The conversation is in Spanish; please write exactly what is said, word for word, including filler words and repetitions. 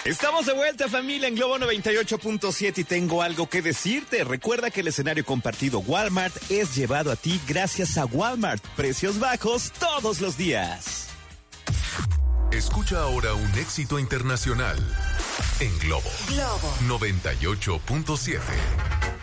Estamos de vuelta, familia, en Globo noventa y ocho punto siete y tengo algo que decirte. Recuerda que el escenario compartido Walmart es llevado a ti gracias a Walmart. Precios bajos todos los días. Escucha ahora un éxito internacional en Globo, Globo noventa y ocho punto siete.